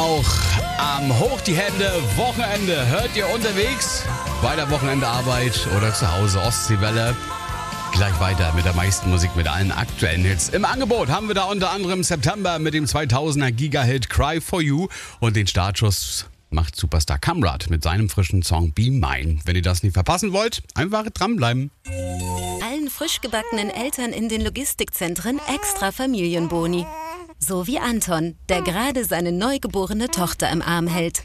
auch am Hoch die Hände Wochenende. Hört ihr unterwegs bei der Wochenendarbeit oder zu Hause Ostseewelle? Gleich weiter mit der meisten Musik, mit allen aktuellen Hits. Im Angebot haben wir da unter anderem September mit dem 2000er Giga-Hit Cry For You und den Startschuss macht Superstar Kamrat mit seinem frischen Song Be Mine. Wenn ihr das nicht verpassen wollt, einfach dranbleiben. Allen frisch gebackenen Eltern in den Logistikzentren extra Familienboni. So wie Anton, der gerade seine neugeborene Tochter im Arm hält.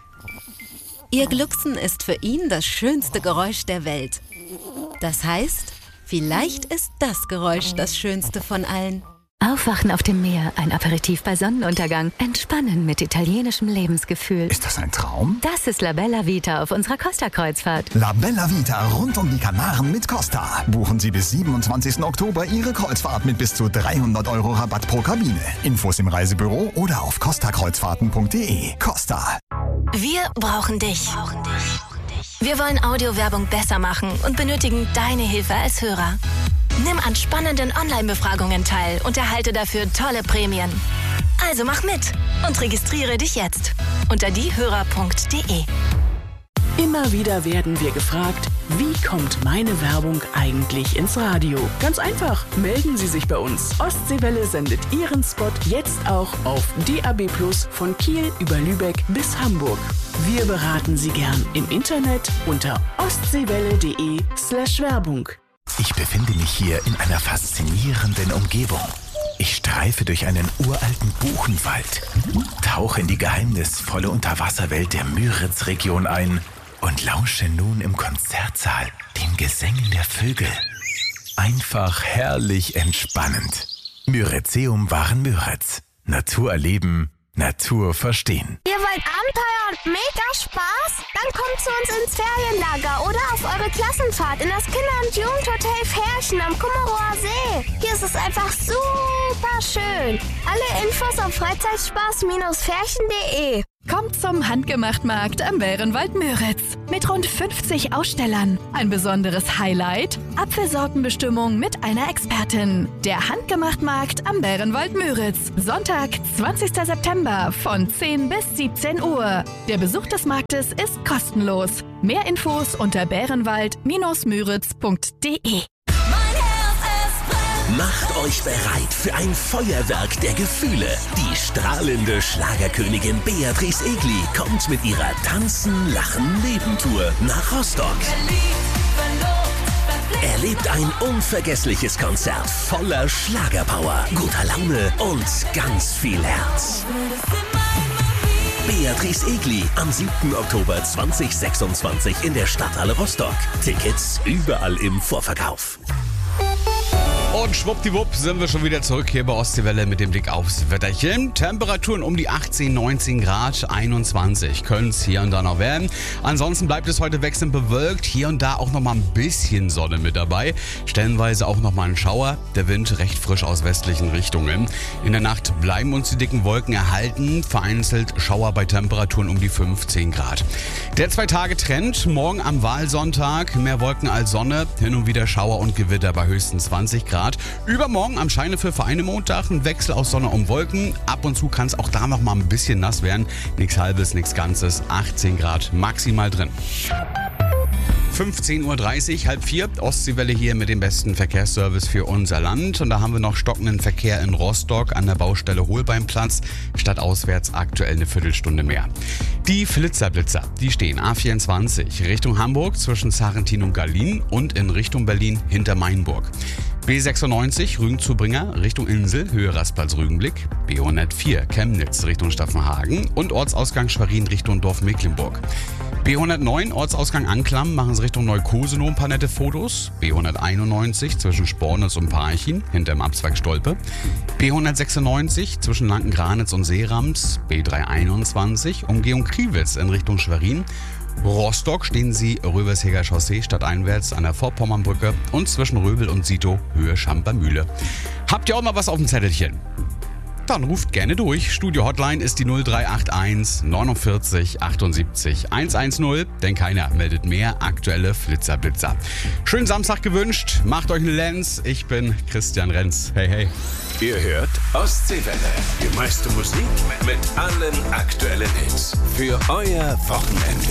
Ihr Glucksen ist für ihn das schönste Geräusch der Welt. Das heißt, vielleicht ist das Geräusch das schönste von allen. Aufwachen auf dem Meer, ein Aperitif bei Sonnenuntergang, entspannen mit italienischem Lebensgefühl. Ist das ein Traum? Das ist La Bella Vita auf unserer Costa-Kreuzfahrt. La Bella Vita rund um die Kanaren mit Costa. Buchen Sie bis 27. Oktober Ihre Kreuzfahrt mit bis zu 300 € Rabatt pro Kabine. Infos im Reisebüro oder auf costakreuzfahrten.de. Costa. Wir brauchen dich. Wir wollen Audiowerbung besser machen und benötigen deine Hilfe als Hörer. Nimm an spannenden Online-Befragungen teil und erhalte dafür tolle Prämien. Also mach mit und registriere dich jetzt unter diehörer.de. Immer wieder werden wir gefragt, wie kommt meine Werbung eigentlich ins Radio? Ganz einfach, melden Sie sich bei uns. Ostseewelle sendet Ihren Spot jetzt auch auf DAB+ von Kiel über Lübeck bis Hamburg. Wir beraten Sie gern im Internet unter ostseewelle.de/Werbung. Ich befinde mich hier in einer faszinierenden Umgebung. Ich streife durch einen uralten Buchenwald, tauche in die geheimnisvolle Unterwasserwelt der Müritz-Region ein und lausche nun im Konzertsaal den Gesängen der Vögel. Einfach herrlich entspannend. Müritzeum waren Müritz. Natur erleben, Natur verstehen. Ihr wollt Abenteuer und mega Spaß? Dann kommt zu uns ins Ferienlager oder auf eure Klassenfahrt in das Kinder- und Jugendhotel Färchen am Kummerower See. Hier ist es einfach super schön. Alle Infos auf freizeitspaß-färchen.de. Kommt zum Handgemachtmarkt am Bärenwald Müritz. Mit rund 50 Ausstellern. Ein besonderes Highlight: Apfelsortenbestimmung mit einer Expertin. Der Handgemachtmarkt am Bärenwald Müritz. Sonntag, 20. September von 10 bis 17 Uhr. Der Besuch des Marktes ist kostenlos. Mehr Infos unter bärenwald-müritz.de. Macht euch bereit für ein Feuerwerk der Gefühle. Die strahlende Schlagerkönigin Beatrice Egli kommt mit ihrer Tanzen, Lachen, Leben-Tour nach Rostock. Erlebt ein unvergessliches Konzert voller Schlagerpower, guter Laune und ganz viel Herz. Beatrice Egli am 7. Oktober 2026 in der Stadthalle Rostock. Tickets überall im Vorverkauf. Und schwuppdiwupp sind wir schon wieder zurück hier bei Ostseewelle mit dem Blick aufs Wetterchen. Temperaturen um die 18, 19 Grad, 21 können es hier und da noch werden. Ansonsten bleibt es heute wechselnd bewölkt. Hier und da auch noch mal ein bisschen Sonne mit dabei. Stellenweise auch noch mal ein Schauer. Der Wind recht frisch aus westlichen Richtungen. In der Nacht bleiben uns die dicken Wolken erhalten. Vereinzelt Schauer bei Temperaturen um die 15 Grad. Der 2-Tage-Trend. Morgen am Wahlsonntag mehr Wolken als Sonne. Hin und wieder Schauer und Gewitter bei höchstens 20 Grad. Übermorgen am Scheinefür-Vereine-Montag ein Wechsel aus Sonne und Wolken. Ab und zu kann es auch da noch mal ein bisschen nass werden. Nichts Halbes, nichts Ganzes. 18 Grad maximal drin. 15.30 Uhr, halb 4, Ostseewelle hier mit dem besten Verkehrsservice für unser Land. Und da haben wir noch stockenden Verkehr in Rostock an der Baustelle Holbeinplatz. Stadtauswärts aktuell eine Viertelstunde mehr. Die Flitzerblitzer, die stehen A24 Richtung Hamburg zwischen Sarrentin und Gallien und in Richtung Berlin hinter Mainburg. B96 Rügen-Zubringer Richtung Insel, Höhe Rastplatz-Rügenblick. B104 Chemnitz Richtung Staffenhagen und Ortsausgang Schwerin Richtung Dorf Mecklenburg. B109 Ortsausgang Anklam, machen Sie Richtung Neukosenow ein paar nette Fotos. B191 zwischen Spornitz und Parchim, hinterm Abzweig Stolpe. B196 zwischen Lankengranitz und Seerams. B321 Umgehung Kriwitz in Richtung Schwerin. Rostock stehen Sie Röversheger Chaussee stadteinwärts an der Vorpommernbrücke und zwischen Röbel und Sito Höhe Schampermühle. Habt ihr auch mal was auf dem Zettelchen? Dann ruft gerne durch. Studio-Hotline ist die 0381 49 78 110, denn keiner meldet mehr aktuelle Flitzer-Blitzer. Schönen Samstag gewünscht, macht euch eine Lenz. Ich bin Christian Renz. Hey, hey. Ihr hört Ostseewelle. Die meiste Musik mit allen aktuellen Hits. Für euer Wochenende.